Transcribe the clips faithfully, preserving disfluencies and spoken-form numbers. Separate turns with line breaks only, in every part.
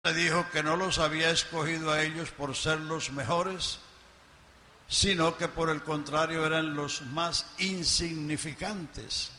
Le dijo que no los había escogido a ellos por ser los mejores, sino que por el contrario eran los más insignificantes.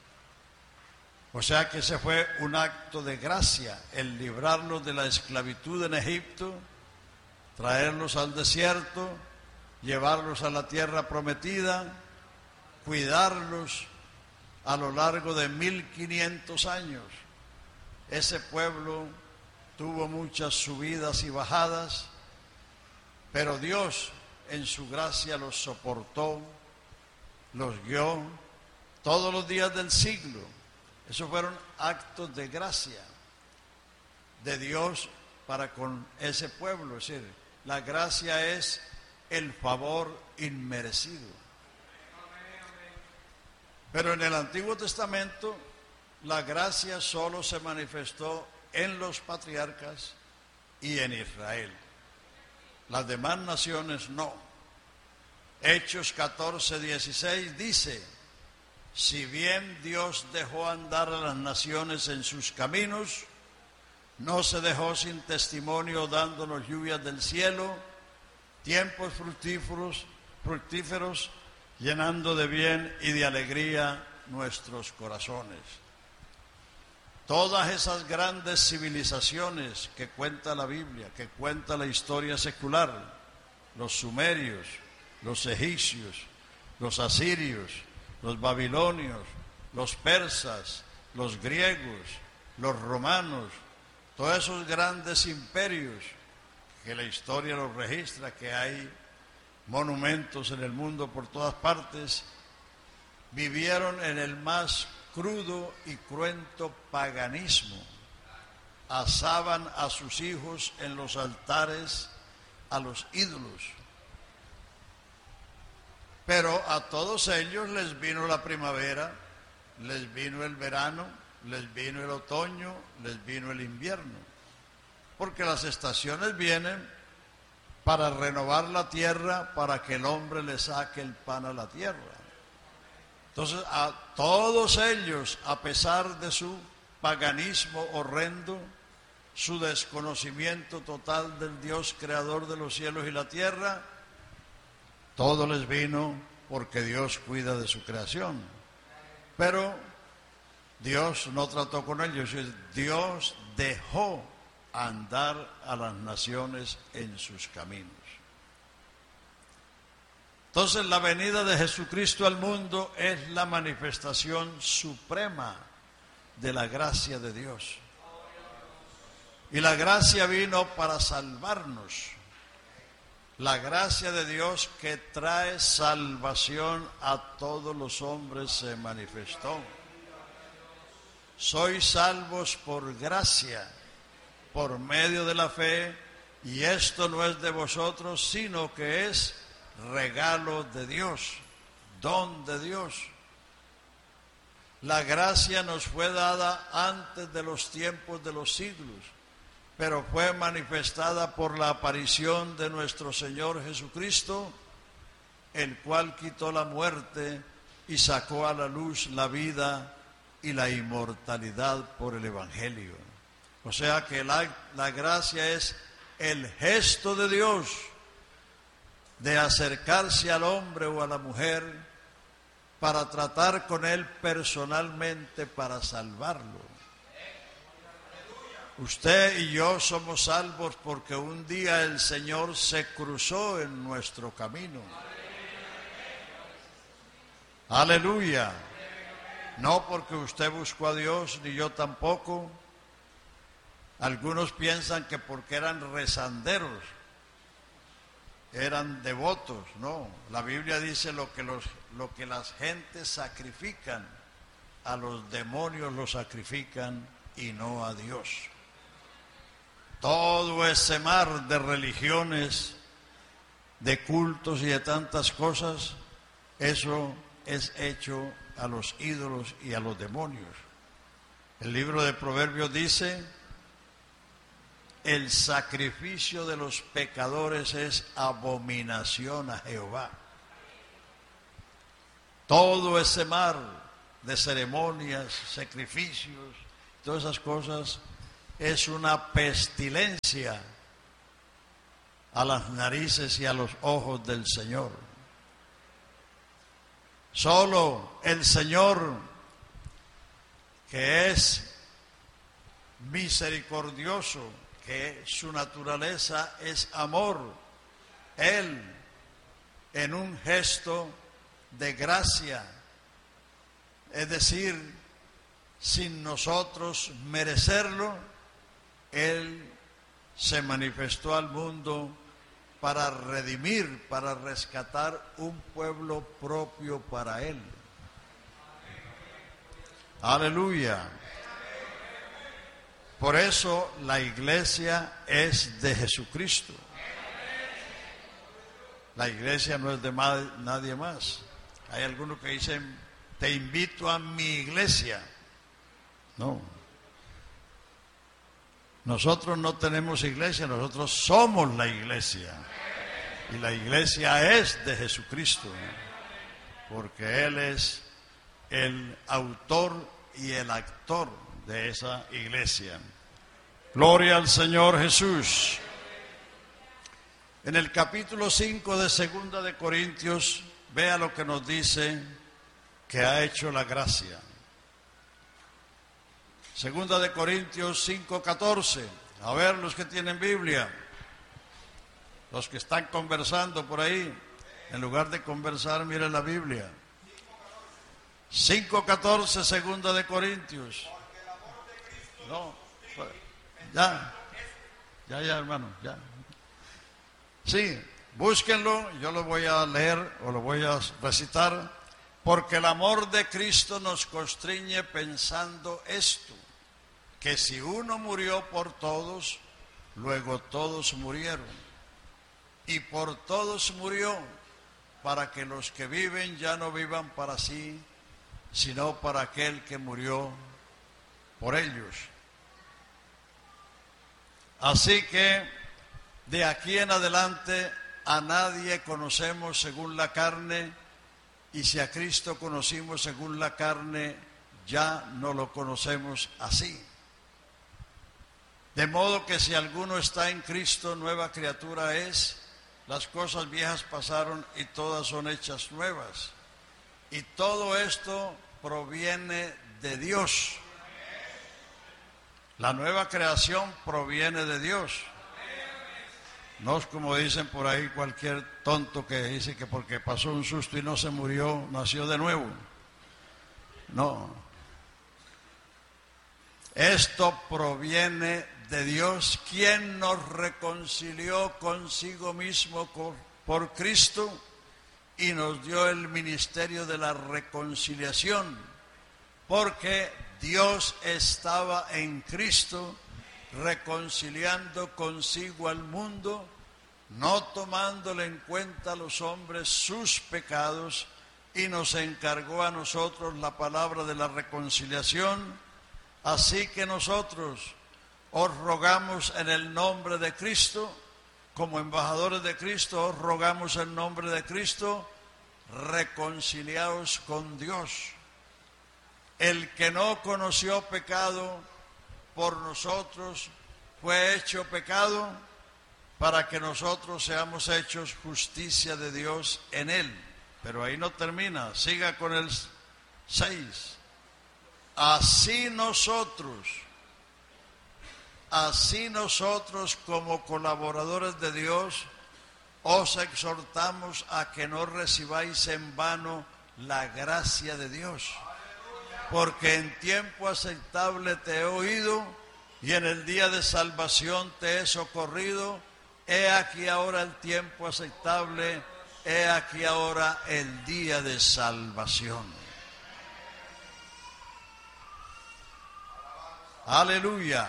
O sea que ese fue un acto de gracia, el librarlos de la esclavitud en Egipto, traerlos al desierto, llevarlos a la tierra prometida, cuidarlos a lo largo de mil quinientos años. Ese pueblo tuvo muchas subidas y bajadas, pero Dios en su gracia los soportó, los guió todos los días del siglo. Esos fueron actos de gracia de Dios para con ese pueblo. Es decir, la gracia es el favor inmerecido. Pero en el Antiguo Testamento la gracia solo se manifestó en los patriarcas y en Israel. Las demás naciones no. Hechos catorce, dieciséis dice: si bien Dios dejó andar a las naciones en sus caminos, no se dejó sin testimonio dándonos lluvias del cielo, tiempos fructíferos, fructíferos, llenando de bien y de alegría nuestros corazones. Todas esas grandes civilizaciones que cuenta la Biblia, que cuenta la historia secular, los sumerios, los egipcios, los asirios, los babilonios, los persas, los griegos, los romanos, todos esos grandes imperios que la historia los registra, que hay monumentos en el mundo por todas partes, vivieron en el más crudo y cruento paganismo. Asaban a sus hijos en los altares a los ídolos. Pero a todos ellos les vino la primavera, les vino el verano, les vino el otoño, les vino el invierno. Porque las estaciones vienen para renovar la tierra, para que el hombre le saque el pan a la tierra. Entonces, a todos ellos, a pesar de su paganismo horrendo, su desconocimiento total del Dios creador de los cielos y la tierra, todo les vino porque Dios cuida de su creación. Pero Dios no trató con ellos, Dios dejó andar a las naciones en sus caminos. Entonces, la venida de Jesucristo al mundo es la manifestación suprema de la gracia de Dios. Y la gracia vino para salvarnos. La gracia de Dios que trae salvación a todos los hombres se manifestó. Sois salvos por gracia, por medio de la fe, y esto no es de vosotros, sino que es regalo de Dios, don de Dios. La gracia nos fue dada antes de los tiempos de los siglos, pero fue manifestada por la aparición de nuestro Señor Jesucristo, el cual quitó la muerte y sacó a la luz la vida y la inmortalidad por el Evangelio. O sea que la, la gracia es el gesto de Dios de acercarse al hombre o a la mujer para tratar con él personalmente para salvarlo. Usted y yo somos salvos porque un día el Señor se cruzó en nuestro camino. Aleluya. No porque usted buscó a Dios, ni yo tampoco. Algunos piensan que porque eran rezanderos, eran devotos. No, la Biblia dice lo que, los, lo que las gentes sacrifican, a los demonios los sacrifican y no a Dios. Todo ese mar de religiones, de cultos y de tantas cosas, eso es hecho a los ídolos y a los demonios. El libro de Proverbios dice: el sacrificio de los pecadores es abominación a Jehová. Todo ese mar de ceremonias, sacrificios, todas esas cosas es una pestilencia a las narices y a los ojos del Señor. Solo el Señor, que es misericordioso, que su naturaleza es amor, Él, en un gesto de gracia, es decir, sin nosotros merecerlo, Él se manifestó al mundo para redimir, para rescatar un pueblo propio para Él. Aleluya. Por eso la iglesia es de Jesucristo. La iglesia no es de nadie más. Hay algunos que dicen, te invito a mi iglesia. No. Nosotros no tenemos iglesia, nosotros somos la iglesia. Y la iglesia es de Jesucristo, porque Él es el autor y el actor de esa iglesia. Gloria al Señor Jesús. En el capítulo cinco de Segunda de Corintios, vea lo que nos dice que ha hecho la gracia. Segunda de Corintios cinco catorce. A ver, los que tienen Biblia, los que están conversando por ahí, en lugar de conversar, miren la Biblia. cinco catorce, Segunda de Corintios. No, ya, ya, ya, hermano, ya. Sí, búsquenlo, yo lo voy a leer o lo voy a recitar. Porque el amor de Cristo nos constriñe pensando esto, que si uno murió por todos, luego todos murieron. Y por todos murió, para que los que viven ya no vivan para sí, sino para aquel que murió por ellos. Así que de aquí en adelante a nadie conocemos según la carne, y si a Cristo conocimos según la carne, ya no lo conocemos así. De modo que si alguno está en Cristo, nueva criatura es, las cosas viejas pasaron y todas son hechas nuevas. Y todo esto proviene de Dios. La nueva creación proviene de Dios. No es como dicen por ahí cualquier tonto que dice que porque pasó un susto y no se murió, nació de nuevo. No. Esto proviene de Dios, quien nos reconcilió consigo mismo por Cristo y nos dio el ministerio de la reconciliación, porque Dios estaba en Cristo reconciliando consigo al mundo, no tomándole en cuenta a los hombres sus pecados, y nos encargó a nosotros la palabra de la reconciliación. Así que nosotros os rogamos en el nombre de Cristo, como embajadores de Cristo, os rogamos en nombre de Cristo, reconciliaos con Dios. El que no conoció pecado por nosotros fue hecho pecado para que nosotros seamos hechos justicia de Dios en él. Pero ahí no termina, siga con el seis. Así nosotros, así nosotros como colaboradores de Dios, os exhortamos a que no recibáis en vano la gracia de Dios. Porque en tiempo aceptable te he oído y en el día de salvación te he socorrido. He aquí ahora el tiempo aceptable, he aquí ahora el día de salvación. Aleluya.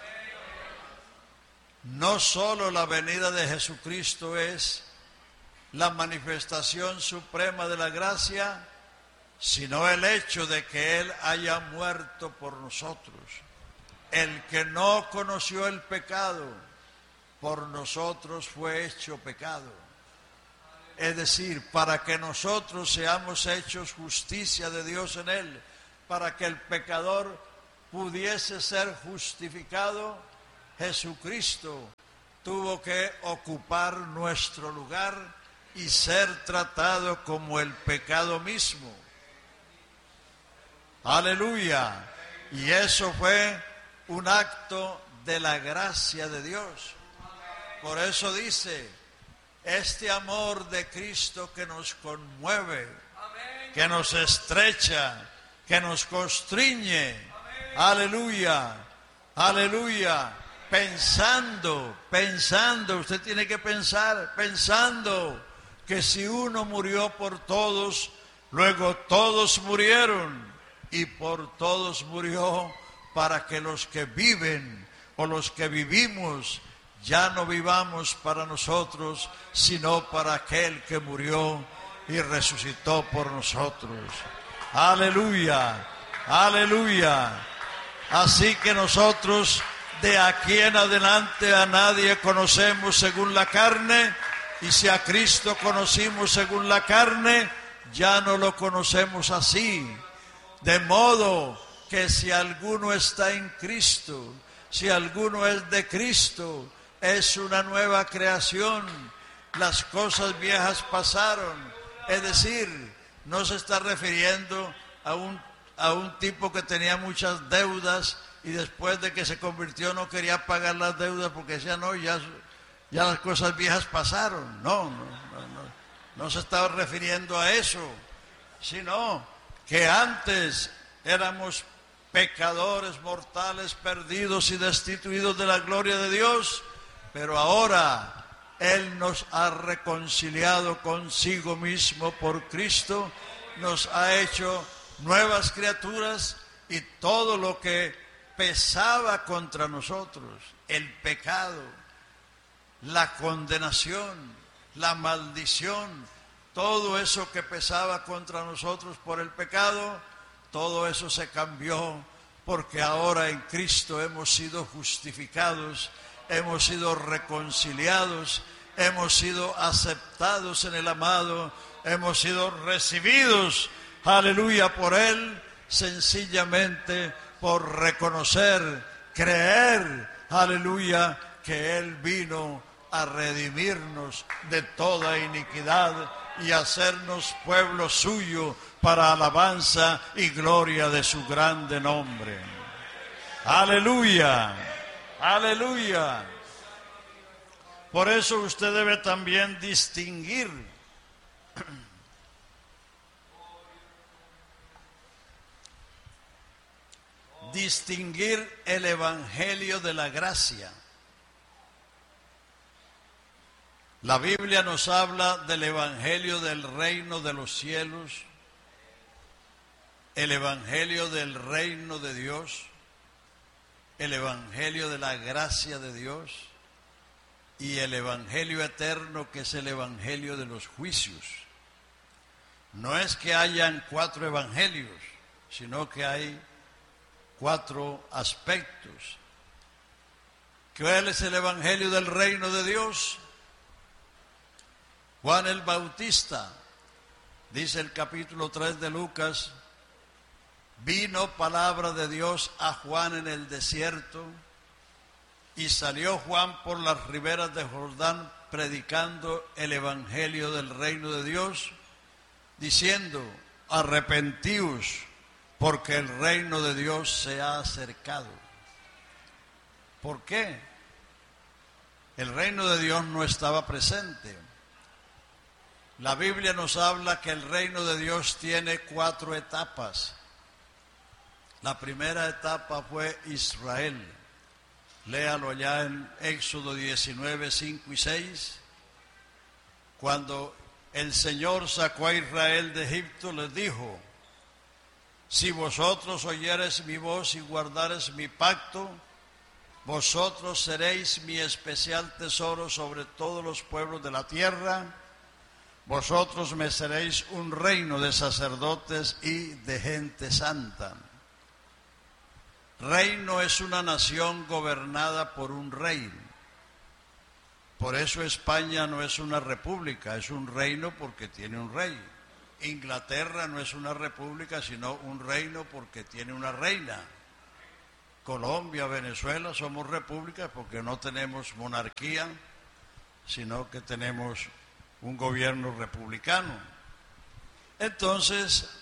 No solo la venida de Jesucristo es la manifestación suprema de la gracia, sino el hecho de que Él haya muerto por nosotros. El que no conoció el pecado, por nosotros fue hecho pecado. Es decir, para que nosotros seamos hechos justicia de Dios en Él, para que el pecador pudiese ser justificado, Jesucristo tuvo que ocupar nuestro lugar y ser tratado como el pecado mismo. Aleluya. Y eso fue un acto de la gracia de Dios. Por eso dice, este amor de Cristo que nos conmueve, que nos estrecha, que nos constriñe. Aleluya, aleluya. Pensando, pensando, usted tiene que pensar, pensando que si uno murió por todos, luego todos murieron y por todos murió para que los que viven o los que vivimos ya no vivamos para nosotros, sino para aquel que murió y resucitó por nosotros. Aleluya, aleluya. Así que nosotros de aquí en adelante a nadie conocemos según la carne, y si a Cristo conocimos según la carne, ya no lo conocemos así. De modo que si alguno está en Cristo, si alguno es de Cristo, es una nueva creación. Las cosas viejas pasaron. Es decir, no se está refiriendo a un, a un tipo que tenía muchas deudas y después de que se convirtió no quería pagar las deudas porque decía, no, ya, ya las cosas viejas pasaron. No, no, no, no, no se estaba refiriendo a eso, sino que antes éramos pecadores mortales, perdidos y destituidos de la gloria de Dios, pero ahora Él nos ha reconciliado consigo mismo por Cristo, nos ha hecho nuevas criaturas y todo lo que pesaba contra nosotros, el pecado, la condenación, la maldición, todo eso que pesaba contra nosotros por el pecado, todo eso se cambió porque ahora en Cristo hemos sido justificados, hemos sido reconciliados, hemos sido aceptados en el amado, hemos sido recibidos, aleluya, por Él, sencillamente por reconocer, creer, aleluya, que Él vino a redimirnos de toda iniquidad y hacernos pueblo suyo para alabanza y gloria de su grande nombre. Aleluya, aleluya. Por eso usted debe también distinguir distinguir el evangelio de la gracia. La Biblia nos habla del evangelio del reino de los cielos, el evangelio del reino de Dios, el evangelio de la gracia de Dios y el evangelio eterno, que es el evangelio de los juicios. No es que hayan cuatro evangelios, sino que hay cuatro aspectos. ¿Cuál es el evangelio del reino de Dios? Juan el Bautista, dice el capítulo tres de Lucas, vino palabra de Dios a Juan en el desierto, y salió Juan por las riberas de Jordán predicando el evangelio del reino de Dios, diciendo, arrepentíos, porque el reino de Dios se ha acercado. ¿Por qué? El reino de Dios no estaba presente. La Biblia nos habla que el reino de Dios tiene cuatro etapas. La primera etapa fue Israel. Léalo ya en Éxodo diecinueve, cinco y seis. Cuando el Señor sacó a Israel de Egipto, les dijo, si vosotros oyereis mi voz y guardareis mi pacto, vosotros seréis mi especial tesoro sobre todos los pueblos de la tierra. Vosotros me seréis un reino de sacerdotes y de gente santa. Reino es una nación gobernada por un rey. Por eso España no es una república, es un reino porque tiene un rey. Inglaterra no es una república, sino un reino porque tiene una reina. Colombia, Venezuela, somos repúblicas porque no tenemos monarquía, sino que tenemos un gobierno republicano. Entonces,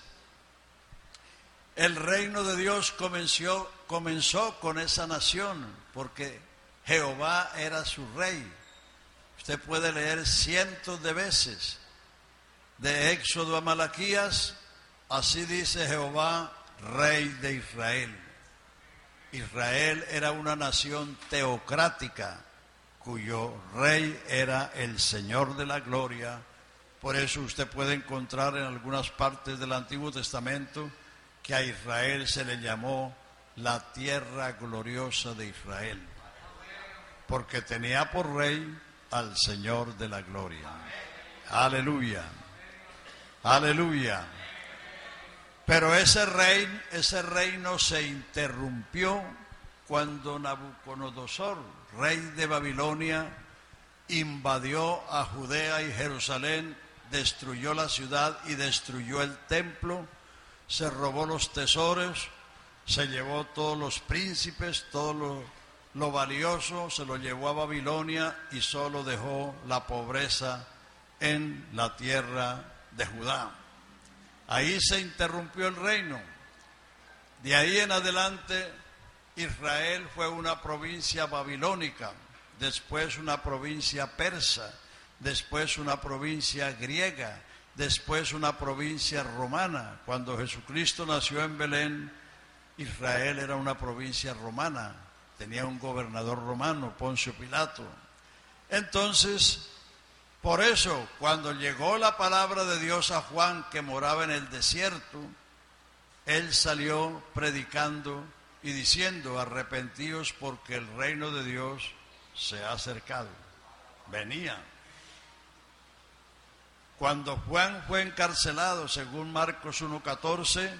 el reino de Dios comenzó, comenzó con esa nación, porque Jehová era su rey. Usted puede leer cientos de veces, de Éxodo a Malaquías, así dice Jehová, rey de Israel. Israel era una nación teocrática, cuyo rey era el Señor de la gloria. Por eso usted puede encontrar en algunas partes del Antiguo Testamento que a Israel se le llamó la tierra gloriosa de Israel, porque tenía por rey al Señor de la gloria. Aleluya, aleluya. Pero ese rey, ese reino se interrumpió cuando Nabucodonosor, rey de Babilonia, invadió a Judea y Jerusalén, destruyó la ciudad y destruyó el templo, se robó los tesoros, se llevó todos los príncipes, todo lo, lo valioso, se lo llevó a Babilonia y solo dejó la pobreza en la tierra de Judá. Ahí se interrumpió el reino. De ahí en adelante, Israel fue una provincia babilónica, después una provincia persa, después una provincia griega, después una provincia romana. Cuando Jesucristo nació en Belén, Israel era una provincia romana, tenía un gobernador romano, Poncio Pilato. Entonces, por eso, cuando llegó la palabra de Dios a Juan, que moraba en el desierto, él salió predicando y diciendo, arrepentíos porque el reino de Dios se ha acercado. Venía. Cuando Juan fue encarcelado, según Marcos uno catorce,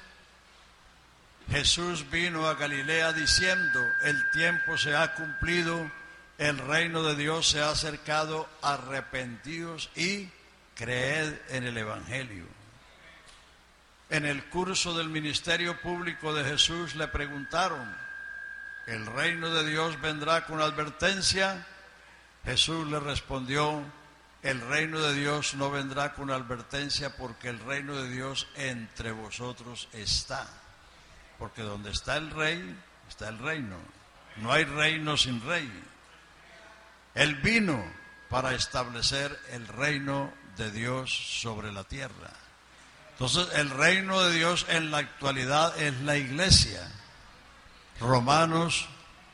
Jesús vino a Galilea diciendo, el tiempo se ha cumplido, el reino de Dios se ha acercado, arrepentíos y creed en el Evangelio. En el curso del ministerio público de Jesús le preguntaron, ¿el reino de Dios vendrá con advertencia? Jesús le respondió, el reino de Dios no vendrá con advertencia porque el reino de Dios entre vosotros está. Porque donde está el rey, está el reino. No hay reino sin rey. Él vino para establecer el reino de Dios sobre la tierra. Entonces, el reino de Dios en la actualidad es la iglesia. Romanos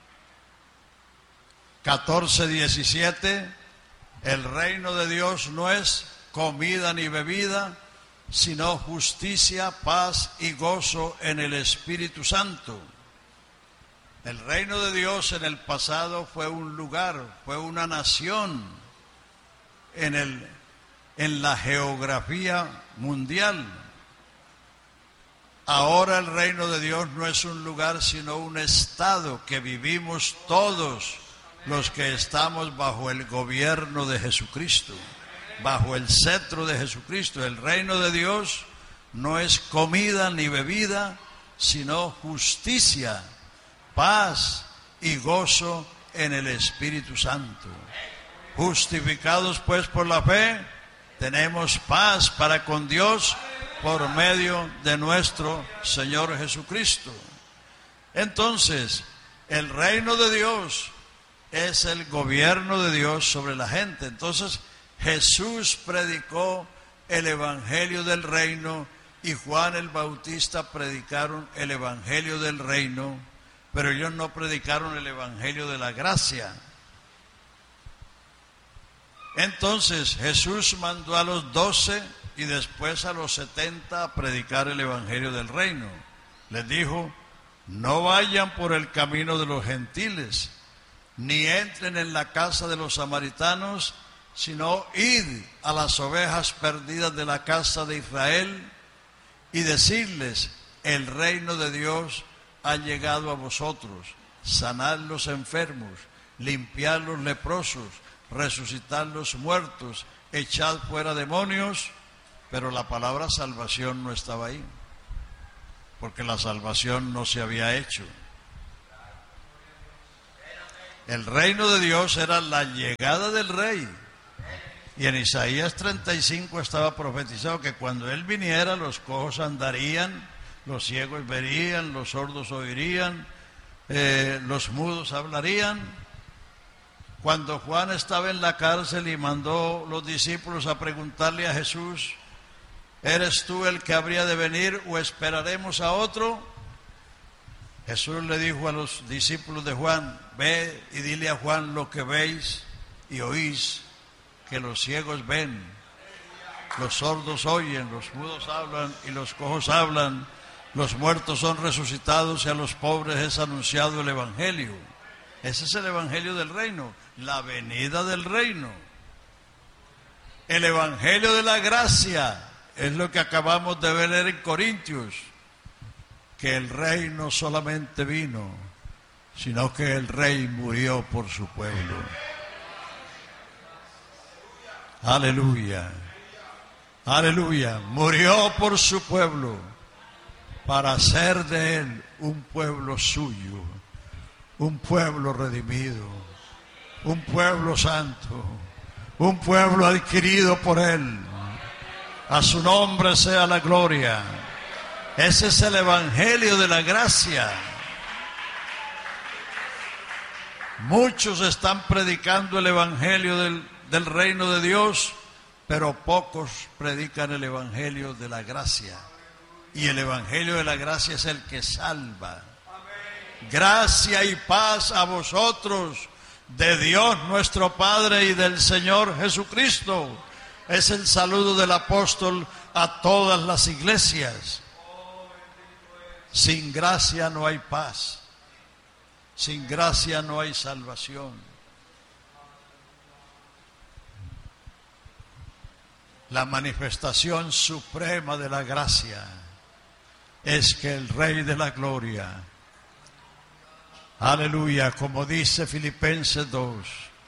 catorce, diecisiete, el reino de Dios no es comida ni bebida, sino justicia, paz y gozo en el Espíritu Santo. El reino de Dios en el pasado fue un lugar, fue una nación en, el, en la geografía mundial. Ahora el reino de Dios no es un lugar, sino un estado que vivimos todos los que estamos bajo el gobierno de Jesucristo, bajo el cetro de Jesucristo. El reino de Dios no es comida ni bebida, sino justicia, paz y gozo en el Espíritu Santo. Justificados pues por la fe, tenemos paz para con Dios por medio de nuestro Señor Jesucristo. Entonces, el reino de Dios es el gobierno de Dios sobre la gente. Entonces, Jesús predicó el evangelio del reino y Juan el Bautista predicaron el evangelio del reino, pero ellos no predicaron el evangelio de la gracia. Entonces Jesús mandó a los doce y después a los setenta a predicar el evangelio del reino. Les dijo, no vayan por el camino de los gentiles, ni entren en la casa de los samaritanos, sino id a las ovejas perdidas de la casa de Israel y decirles, el reino de Dios ha llegado a vosotros, sanad los enfermos, limpiad los leprosos, resucitar los muertos, echad fuera demonios. Pero la palabra salvación no estaba ahí, porque la salvación no se había hecho. El reino de Dios era la llegada del rey. Y en Isaías treinta y cinco estaba profetizado que cuando él viniera, los cojos andarían, los ciegos verían, los sordos oirían, eh, los mudos hablarían. Cuando Juan estaba en la cárcel y mandó los discípulos a preguntarle a Jesús, ¿eres tú el que habría de venir o esperaremos a otro? Jesús le dijo a los discípulos de Juan, ve y dile a Juan lo que veis y oís, que los ciegos ven, los sordos oyen, los mudos hablan y los cojos hablan, los muertos son resucitados y a los pobres es anunciado el evangelio. Ese es el evangelio del reino, la venida del reino. El evangelio de la gracia es lo que acabamos de ver en Corintios, que el rey no solamente vino, sino que el rey murió por su pueblo. Aleluya, aleluya, murió por su pueblo para hacer de él un pueblo suyo, un pueblo redimido, un pueblo santo, un pueblo adquirido por él. A su nombre sea la gloria. Ese es el evangelio de la gracia. Muchos están predicando el evangelio del del reino de Dios, pero pocos predican el evangelio de la gracia. Y el evangelio de la gracia es el que salva. Gracia y paz a vosotros, de Dios nuestro Padre y del Señor Jesucristo. Es el saludo del apóstol a todas las iglesias. Sin gracia no hay paz. Sin gracia no hay salvación. La manifestación suprema de la gracia es que el Rey de la Gloria, aleluya, como dice Filipenses dos,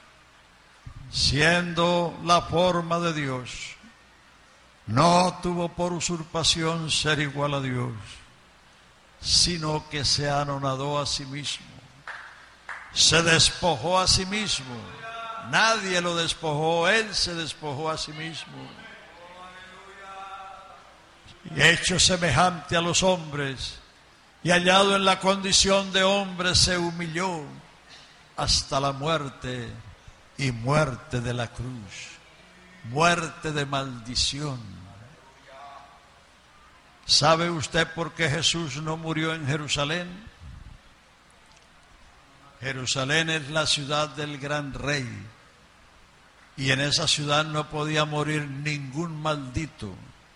siendo la forma de Dios, no tuvo por usurpación ser igual a Dios, sino que se anonadó a sí mismo, se despojó a sí mismo, nadie lo despojó, él se despojó a sí mismo. Y hecho semejante a los hombres, y hallado en la condición de hombre, se humilló hasta la muerte, y muerte de la cruz, muerte de maldición. ¿Sabe usted por qué Jesús no murió en Jerusalén? Jerusalén es la ciudad del gran rey, y en esa ciudad no podía morir ningún maldito.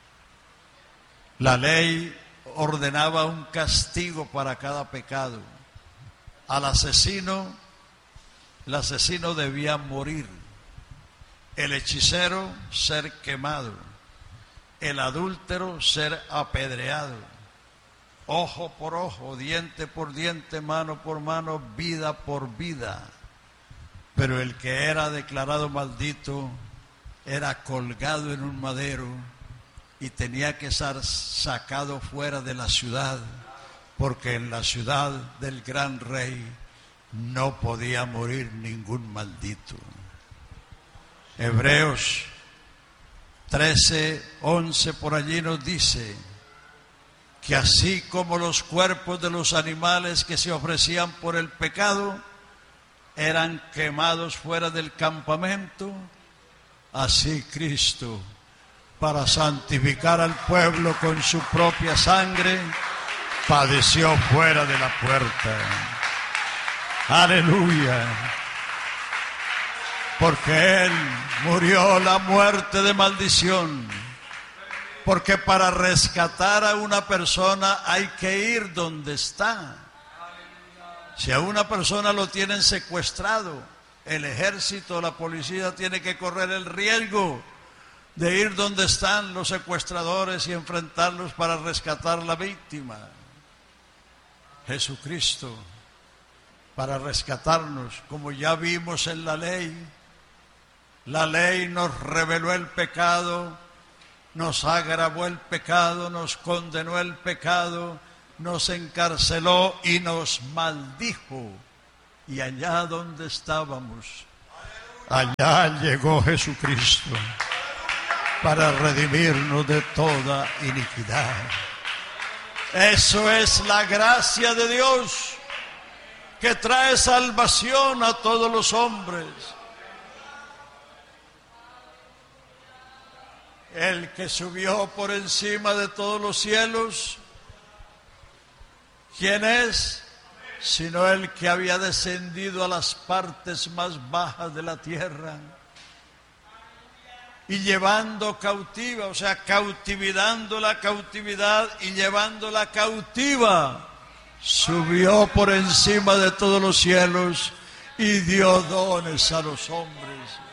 La ley ordenaba un castigo para cada pecado. Al asesino, el asesino debía morir. El hechicero, ser quemado. El adúltero, ser apedreado. Ojo por ojo, diente por diente, mano por mano, vida por vida. Pero el que era declarado maldito era colgado en un madero y tenía que ser sacado fuera de la ciudad, porque en la ciudad del gran rey no podía morir ningún maldito. Hebreos trece, once por allí nos dice que así como los cuerpos de los animales que se ofrecían por el pecado eran quemados fuera del campamento, así Cristo, para santificar al pueblo con su propia sangre, padeció fuera de la puerta. Aleluya. Porque Él murió la muerte de maldición. Porque para rescatar a una persona hay que ir donde está. Si a una persona lo tienen secuestrado, el ejército, la policía tiene que correr el riesgo de ir donde están los secuestradores y enfrentarlos para rescatar a la víctima. Jesucristo, para rescatarnos, como ya vimos en la ley, la ley nos reveló el pecado, nos agravó el pecado, nos condenó el pecado, nos encarceló y nos maldijo Y allá donde estábamos, allá llegó Jesucristo para redimirnos de toda iniquidad. Eso es la gracia de Dios, que trae salvación a todos los hombres. El que subió por encima de todos los cielos, ¿quién es? Sino el que había descendido a las partes más bajas de la tierra y llevando cautiva, o sea, cautivando la cautividad y llevándola cautiva, subió por encima de todos los cielos y dio dones a los hombres.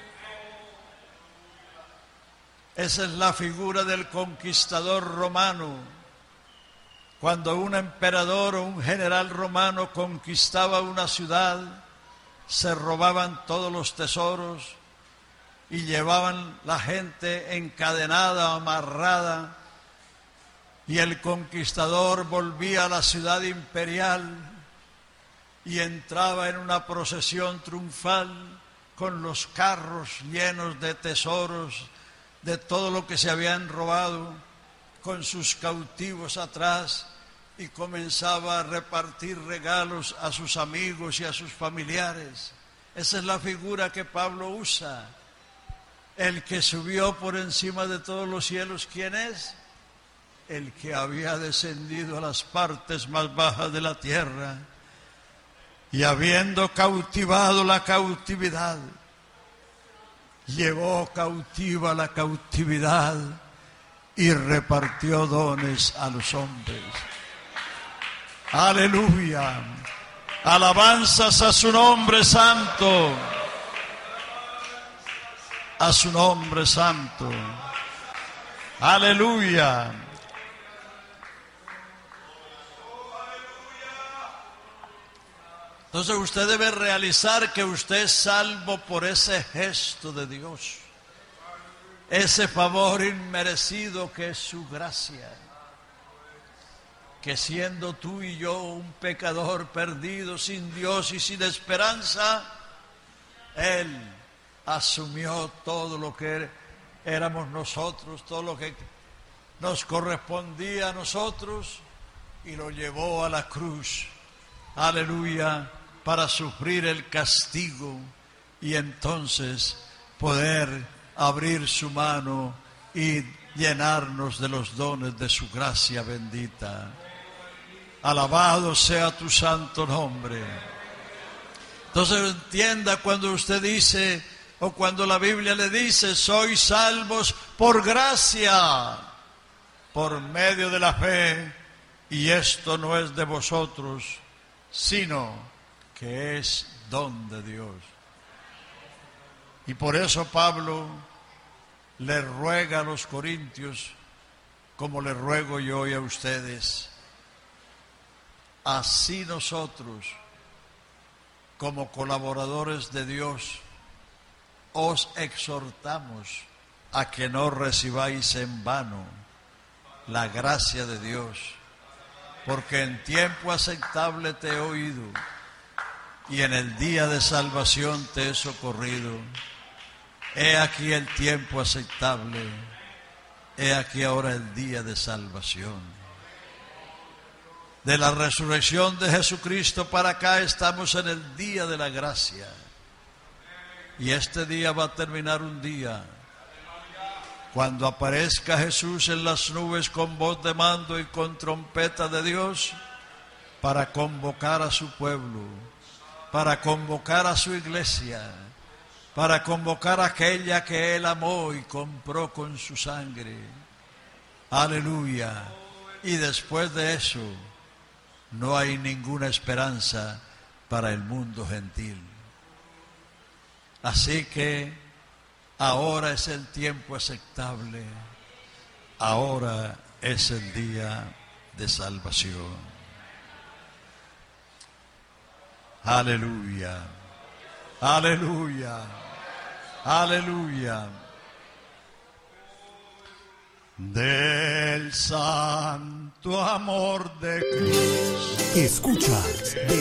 Esa es la figura del conquistador romano. Cuando un emperador o un general romano conquistaba una ciudad, se robaban todos los tesoros y llevaban la gente encadenada, amarrada, y el conquistador volvía a la ciudad imperial y entraba en una procesión triunfal con los carros llenos de tesoros, de todo lo que se habían robado, con sus cautivos atrás, y comenzaba a repartir regalos a sus amigos y a sus familiares. Esa es la figura que Pablo usa. El que subió por encima de todos los cielos, ¿quién es? El que había descendido a las partes más bajas de la tierra y habiendo cautivado la cautividad, llevó cautiva la cautividad y repartió dones a los hombres. Aleluya. Alabanzas a su nombre santo. A su nombre santo. Aleluya. Entonces usted debe realizar que usted es salvo por ese gesto de Dios, ese favor inmerecido que es su gracia, que siendo tú y yo un pecador perdido, sin Dios y sin esperanza, Él asumió todo lo que éramos nosotros, todo lo que nos correspondía a nosotros, y lo llevó a la cruz, aleluya, para sufrir el castigo y entonces poder abrir su mano y llenarnos de los dones de su gracia bendita. Alabado sea tu santo nombre. Entonces entienda cuando usted dice, o cuando la Biblia le dice, sois salvos por gracia, por medio de la fe, y esto no es de vosotros, sino que es don de Dios. Y por eso Pablo le ruega a los corintios, como le ruego yo hoy a ustedes, así nosotros, como colaboradores de Dios, os exhortamos a que no recibáis en vano la gracia de Dios, porque en tiempo aceptable te he oído y en el día de salvación te he socorrido. He aquí el tiempo aceptable, he aquí ahora el día de salvación. De la resurrección de Jesucristo para acá estamos en el día de la gracia. Y este día va a terminar un día cuando aparezca Jesús en las nubes con voz de mando y con trompeta de Dios para convocar a su pueblo, para convocar a su iglesia, para convocar a aquella que Él amó y compró con su sangre. Aleluya. Y después de eso no hay ninguna esperanza para el mundo gentil. Así que ahora es el tiempo aceptable, ahora es el día de salvación. Aleluya, aleluya, aleluya. Del santo amor de Cristo.
Escuchas de